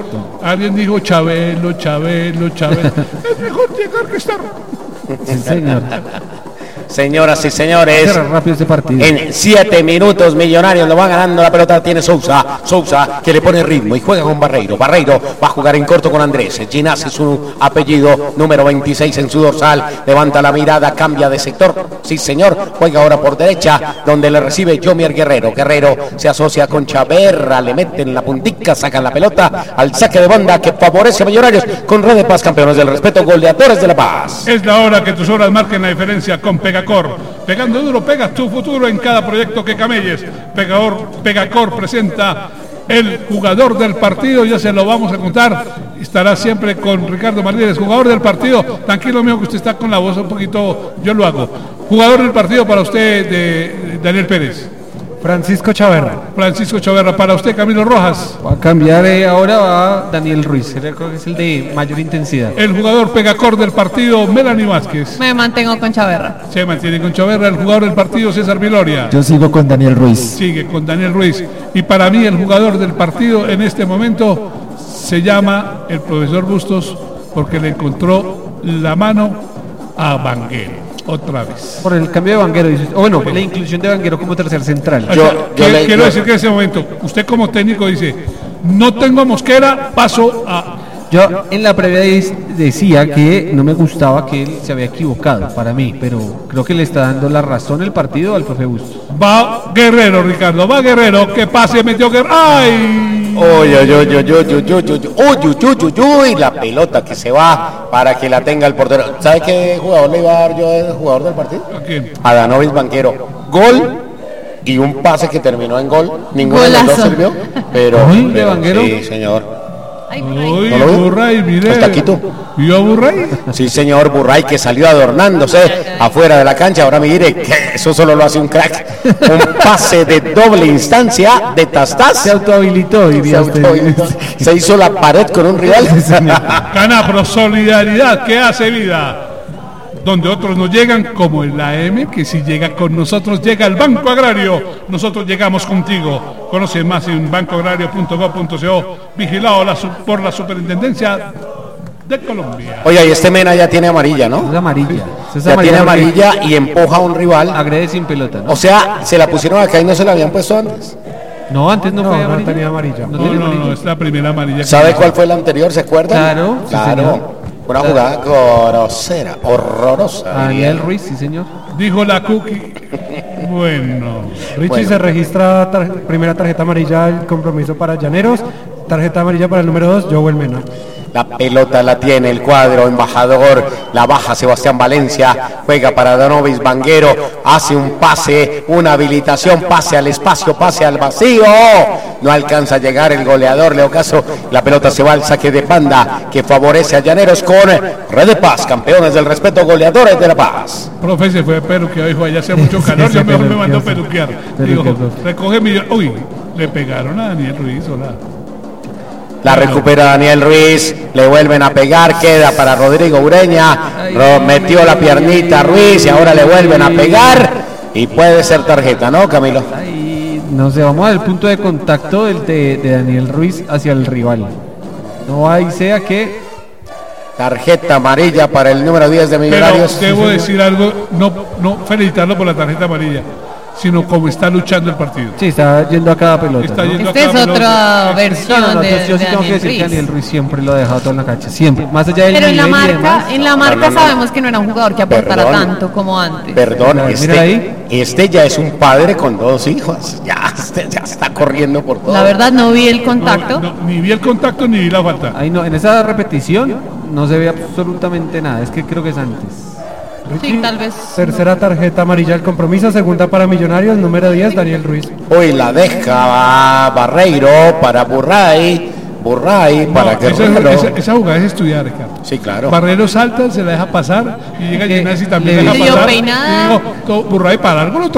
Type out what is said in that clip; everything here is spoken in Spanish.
Alguien dijo Chabelo. Es mejor llegar que estar. Sí, señor. Señoras y señores, rápido ese partido. en 7 minutos Millonarios lo va ganando, la pelota tiene Sousa que le pone ritmo y juega con Barreiro va a jugar en corto con Andrés, Ginás es su apellido, número 26 en su dorsal, levanta la mirada, cambia de sector, sí señor, juega ahora por derecha, donde le recibe Jomier Guerrero se asocia con Chaverra, le mete en la puntica, sacan la pelota al saque de banda que favorece a Millonarios con Red de Paz, campeones del respeto, goleadores de La Paz. Es la hora que tus horas marquen la diferencia con Pegacor. Pegando duro, pegas tu futuro en cada proyecto que camelles. Pegacor presenta el jugador del partido, ya se lo vamos a contar. Estará siempre con Ricardo Martínez, jugador del partido. Tranquilo, mío, que usted está con la voz un poquito, yo lo hago. Jugador del partido para usted, de Daniel Pérez. Francisco Chaverra, para usted, Camilo Rojas. Va a cambiar, ahora va Daniel Ruiz, creo que es el de mayor intensidad. El jugador Pegacor del partido, Melanie Vázquez. Me mantengo con Chaverra. Se mantiene con Chaverra. El jugador del partido, César Viloria. Yo sigo con Daniel Ruiz. Sigue con Daniel Ruiz. Y para mí el jugador del partido en este momento se llama el profesor Bustos, porque le encontró la mano a Vanguero. Otra vez. Por el cambio de Vanguero, la inclusión de Vanguero como tercer central. Quiero decir que en ese momento, usted como técnico dice, no tengo Mosquera, paso a... Yo en la previa decía que no me gustaba, que él se había equivocado para mí, pero creo que le está dando la razón el partido al profe Bustos. Va Guerrero, Ricardo, que pase, metió Guerrero. ¡Ay! Uy, la pelota que se va para que la tenga el portero. ¿Sabe qué jugador le iba a dar yo el jugador del partido? ¿A quién? A Danovis Banquero. Gol y un pase que terminó en gol. Ninguno de los dos sirvió. Pero ¿de Banquero? Sí, señor. Burray, mire. ¿Está Quito? ¿Vio a Burray? Sí, señor, Burray, que salió adornándose afuera de la cancha. Ahora mire, que eso solo lo hace un crack. Un pase de doble instancia de Tastás. Se autohabilitó, diría usted. Se hizo la pared con un rival. Canapro, solidaridad que hace vida. Donde otros no llegan, como el AM, que si llega con nosotros, llega el Banco Agrario. Nosotros llegamos contigo. Conoce más en bancoagrario.gov.co, vigilado por la Superintendencia de Colombia. Oye, y este Mena ya tiene amarilla, ¿no? Es amarilla. Ya tiene amarilla y empuja a un rival. Agrede sin pelota, ¿no? O sea, se la pusieron acá y no se la habían puesto antes. No, antes no tenía amarilla. No, es la primera amarilla. ¿Sabe cuál fue la anterior? ¿Se acuerdan? Claro. Claro. Una jugada grosera, horrorosa. Daniel Ruiz, sí señor. Dijo la Cookie. Bueno. Richie se registra primera tarjeta amarilla, el compromiso para Llaneros. Tarjeta amarilla para el número 2, Joel Mena. La pelota la tiene el cuadro embajador, la baja Sebastián Valencia, juega para Danovis Vanguero, hace un pase, una habilitación, pase al espacio, pase al vacío, no alcanza a llegar el goleador Leo Caso, la pelota se va al saque de banda que favorece a Llaneros con Red de Paz, campeones del respeto, goleadores de La Paz. Profe, se fue a peluquear, dijo, allá hace mucho calor, yo mejor me mandó a peluquear. Digo, recoge mi... Uy, le pegaron a Daniel Ruiz, hola. La recupera Daniel Ruiz, le vuelven a pegar, queda para Rodrigo Ureña, metió la piernita Ruiz y ahora le vuelven a pegar y puede ser tarjeta, ¿no, Camilo? No sé, vamos al punto de contacto de Daniel Ruiz hacia el rival. No hay sea que... Tarjeta amarilla para el número 10 de Millonarios. Pero debo decir algo, no felicitarlo por la tarjeta amarilla, sino como está luchando el partido. Sí, está yendo a cada pelota. Esta es otra versión de yo sí tengo que decir que Daniel Ruiz siempre lo ha dejado todo en la cancha, siempre. Más allá del pero en la marca No. sabemos que no era un jugador que aportara tanto como antes. Perdón, mira ahí. Este ya es un padre con 2 hijos. Ya está corriendo por todo. La verdad no vi el contacto. Ni vi el contacto ni vi la falta. Ahí no, en esa repetición no se ve absolutamente nada. Es que creo que es antes. Sí, tal vez. Tercera tarjeta amarilla el compromiso, segunda para Millonarios, número 10, Daniel Ruiz. Hoy la deja Barreiro para Burray para que esa jugada es estudiar, Ricardo. Sí, claro. Barreiro salta, se la deja pasar y llega Ginás y también le deja dio pasar. peinada. Y digo, Burray para algo lo